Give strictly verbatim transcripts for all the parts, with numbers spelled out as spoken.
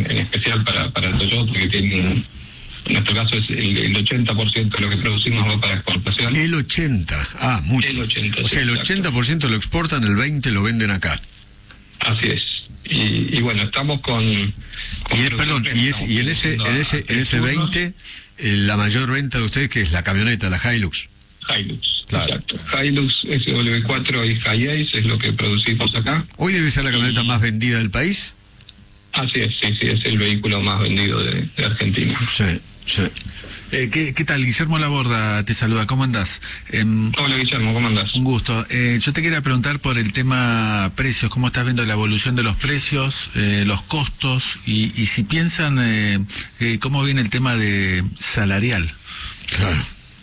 en especial para, para Toyota, que tiene, en nuestro caso es el, el ochenta por ciento de lo que producimos va para exportación. El ochenta, ah, mucho. El ochenta, o sea, el ochenta por ciento lo exportan, el veinte por ciento lo venden acá. Así es. Y, y bueno, estamos con... con y es, perdón, y, es, y en ese en ese, en ese veinte, eh, la mayor venta de ustedes, que es la camioneta, la Hilux. Hilux, claro. Exacto. Hilux S W cuatro y Hi-Ace es lo que producimos acá. ¿Hoy debe ser la camioneta y... más vendida del país? Así es, sí, sí, es el vehículo más vendido de, de Argentina. Sí, sí. Eh, ¿qué, ¿Qué tal? Guillermo Laborda te saluda, ¿cómo andás? Eh, Hola Guillermo, ¿cómo andás? Un gusto. Eh, yo te quería preguntar por el tema precios, ¿cómo estás viendo la evolución de los precios, eh, los costos y, y si piensan eh, eh, cómo viene el tema de salarial? Claro.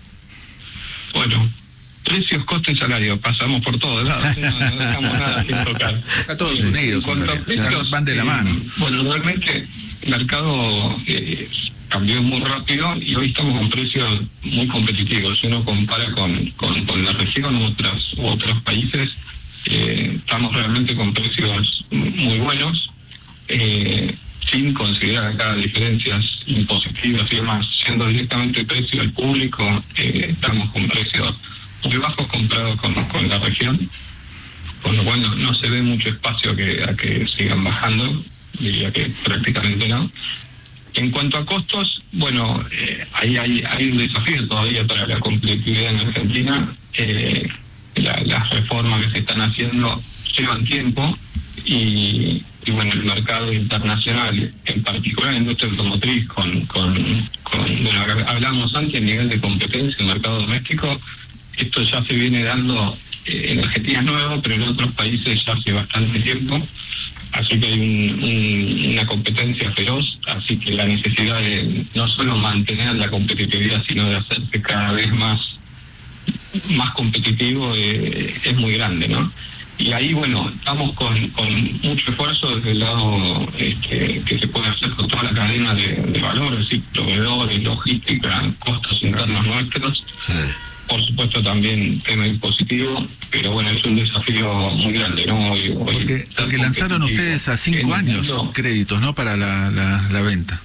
Bueno, precios, costo y salario, pasamos por todos lados, no, no dejamos nada sin tocar. A todos unidos, en cuanto a precios, van de la mano. Eh, bueno, realmente el mercado eh, cambió muy rápido y hoy estamos con precios muy competitivos. Si uno compara con, con, con la región u otras, u otros países, eh, estamos realmente con precios muy buenos, eh, sin considerar acá diferencias impositivas y demás. Siendo directamente el precio al público, eh, estamos con precios muy bajos comparados con, con la región, con lo cual no, no se ve mucho espacio a que, a que sigan bajando, diría que prácticamente no. En cuanto a costos, bueno, eh, ahí hay, hay un desafío todavía para la competitividad en Argentina. Eh, la, las reformas que se están haciendo llevan tiempo y, y bueno, el mercado internacional, en particular la industria automotriz, con, con, con bueno, hablamos antes del nivel de competencia en el mercado doméstico. Esto ya se viene dando, eh, en Argentina es nuevo, pero en otros países ya hace bastante tiempo. Así que hay un, un, una competencia feroz, así que la necesidad de no solo mantener la competitividad, sino de hacerse cada vez más, más competitivo eh, es muy grande, ¿no? Y ahí, bueno, estamos con, con mucho esfuerzo desde el lado este, que se puede hacer con toda la cadena de, de valor, es decir, proveedores, logística, costos internos nuestros. Sí. Por supuesto también tema impositivo, pero bueno, es un desafío muy grande, ¿no? Hoy, hoy porque, porque lanzaron ustedes a cinco años mundo, créditos, ¿no? Para la, la, la venta.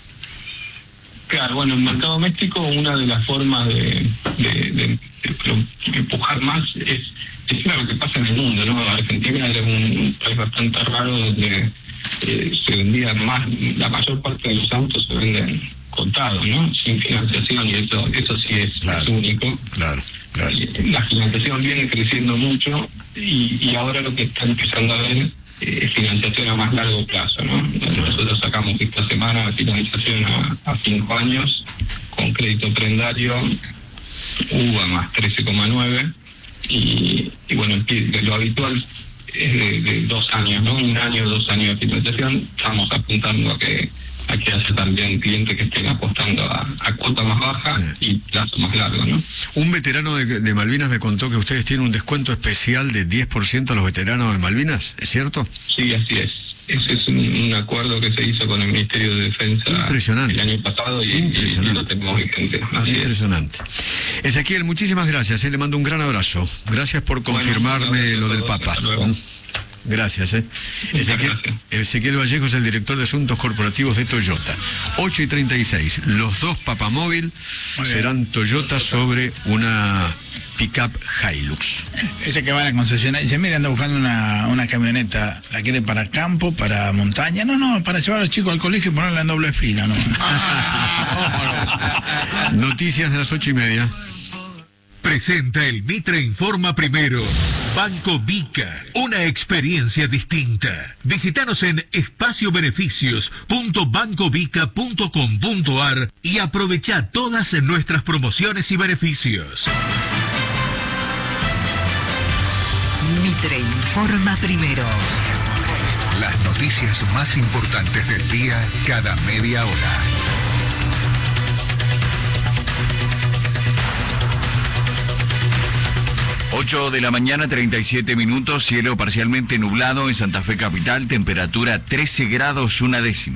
Claro, bueno, en el mercado doméstico una de las formas de, de, de, de, de empujar más es, es lo que pasa en el mundo, ¿no? Argentina era un país bastante raro donde eh, se vendían más, la mayor parte de los autos se venden contados, ¿no? Sin financiación, y eso eso sí es, claro, es único. Claro, claro. La financiación viene creciendo mucho y, y ahora lo que está empezando a ver es financiación a más largo plazo, ¿no? Nosotros sacamos esta semana la financiación a, a cinco años con crédito prendario, U V A más trece coma nueve y, y bueno, lo habitual es de, de dos años, ¿no? Un año, dos años de financiación. Estamos apuntando a que a que haya también clientes que estén apostando a, a cuota más baja, sí, y plazo más largo, ¿no? Un veterano de, de Malvinas me contó que ustedes tienen un descuento especial de diez por ciento a los veteranos de Malvinas, ¿es cierto? Sí, así es. Ese es un, un acuerdo que se hizo con el Ministerio de Defensa el año pasado y, y, y lo tenemos vigente. Así Impresionante. Es. Ezequiel, muchísimas gracias, eh, le mando un gran abrazo. Gracias por confirmarme bueno, lo del Papa. Gracias, eh. Ezequiel, Ezequiel Vallejo es el director de Asuntos Corporativos de Toyota. ocho y treinta y seis. Los dos Papamóvil serán Toyota sobre una pickup Hilux. Ese que va a la concesionaria. Dice, mira, anda buscando una, una camioneta. ¿La quiere para campo, para montaña? No, no, para llevar a los chicos al colegio y ponerla en doble fila, ¿no? Noticias de las ocho y media. Presenta el Mitre Informa Primero. Banco Vica, una experiencia distinta. Visítanos en espacio beneficios punto banco vica punto com punto ar y aprovecha todas nuestras promociones y beneficios. Mitre Informa Primero. Las noticias más importantes del día cada media hora. ocho de la mañana, treinta y siete minutos, cielo parcialmente nublado en Santa Fe capital, temperatura trece grados una décima.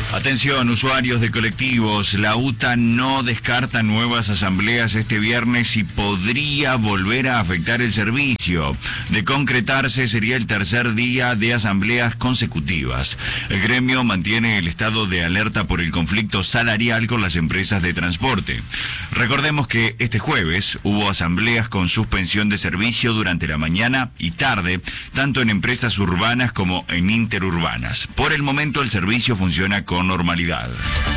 Atención, usuarios de colectivos, la U T A no descarta nuevas asambleas este viernes y podría volver a afectar el servicio. De concretarse, sería el tercer día de asambleas consecutivas. El gremio mantiene el estado de alerta por el conflicto salarial con las empresas de transporte. Recordemos que este jueves hubo asambleas con suspensión de servicio durante la mañana y tarde, tanto en empresas urbanas como en interurbanas. Por el momento, el servicio funciona con normalidad.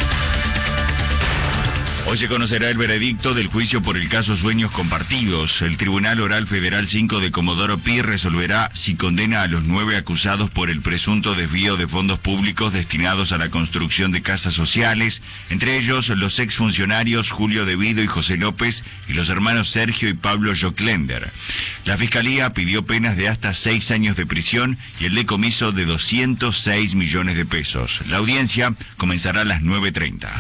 Hoy se conocerá el veredicto del juicio por el caso Sueños Compartidos. El Tribunal Oral Federal cinco de Comodoro Pi resolverá si condena a los nueve acusados por el presunto desvío de fondos públicos destinados a la construcción de casas sociales, entre ellos los exfuncionarios Julio Devido y José López y los hermanos Sergio y Pablo Joclender. La Fiscalía pidió penas de hasta seis años de prisión y el decomiso de doscientos seis millones de pesos. La audiencia comenzará a las nueve treinta.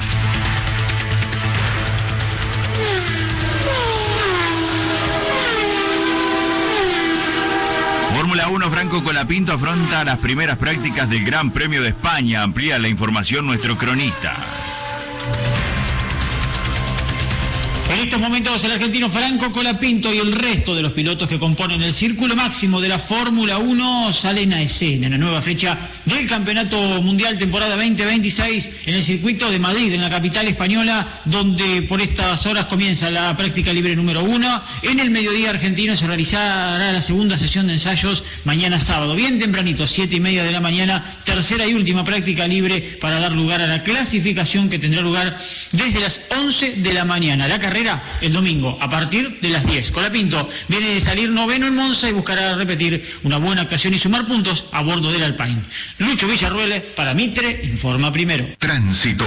Fórmula uno, Franco Colapinto afronta las primeras prácticas del Gran Premio de España. Amplía la información nuestro cronista. En estos momentos el argentino Franco Colapinto y el resto de los pilotos que componen el círculo máximo de la Fórmula uno salen a escena en la nueva fecha del Campeonato Mundial temporada veinte veintiséis en el circuito de Madrid, en la capital española, donde por estas horas comienza la práctica libre número uno. En el mediodía argentino se realizará la segunda sesión de ensayos mañana sábado, bien tempranito, siete y media de la mañana, tercera y última práctica libre para dar lugar a la clasificación que tendrá lugar desde las once de la mañana. La carrera el domingo a partir de las diez. Colapinto viene de salir noveno en Monza y buscará repetir una buena actuación y sumar puntos a bordo del Alpine. Lucho Villarruel para Mitre informa primero. Tránsito.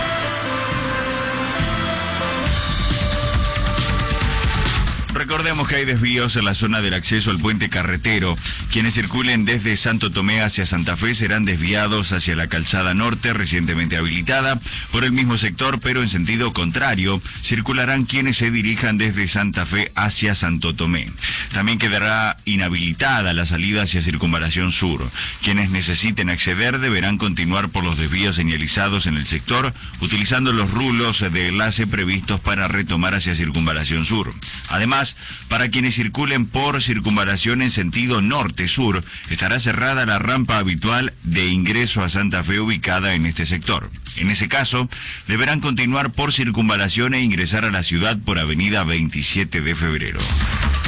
Recordemos que hay desvíos en la zona del acceso al puente carretero. Quienes circulen desde Santo Tomé hacia Santa Fe serán desviados hacia la calzada norte, recientemente habilitada. Por el mismo sector, pero en sentido contrario, circularán quienes se dirijan desde Santa Fe hacia Santo Tomé. También quedará inhabilitada la salida hacia Circunvalación Sur. Quienes necesiten acceder deberán continuar por los desvíos señalizados en el sector, utilizando los rulos de enlace previstos para retomar hacia Circunvalación Sur. Además, para quienes circulen por Circunvalación en sentido norte-sur, estará cerrada la rampa habitual de ingreso a Santa Fe ubicada en este sector. En ese caso, deberán continuar por Circunvalación e ingresar a la ciudad por avenida veintisiete de febrero.